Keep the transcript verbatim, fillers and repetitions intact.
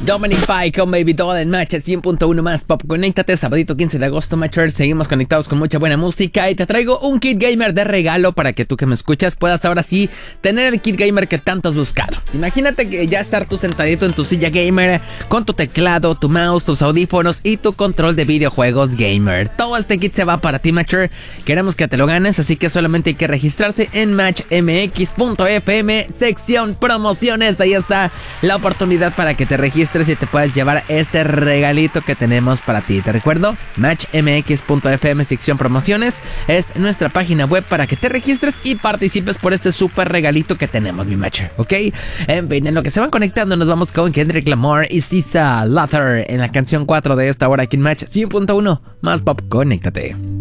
Dominic Pike con Baby Doll en Match cien punto uno más Pop. Conéctate, sabadito quince de agosto, Matcher. Seguimos conectados con mucha buena música y te traigo un kit gamer de regalo para que tú que me escuchas puedas ahora sí tener el kit gamer que tanto has buscado. Imagínate que ya estar tú sentadito en tu silla gamer con tu teclado, tu mouse, tus audífonos y tu control de videojuegos gamer. Todo este kit se va para ti, Matcher. Queremos que te lo ganes, así que solamente hay que registrarse en match m x punto f m, sección promociones. Ahí está la oportunidad para que te registres y te puedas llevar este regalito que tenemos para ti. Te recuerdo, match m x punto f m, sección promociones, es nuestra página web para que te registres y participes por este súper regalito que tenemos, mi Matcher, ¿ok? En fin, en lo que se van conectando nos vamos con Kendrick Lamar y Sisa Luther en la canción cuatro de esta hora aquí en Match cien punto uno más Pop. Conéctate.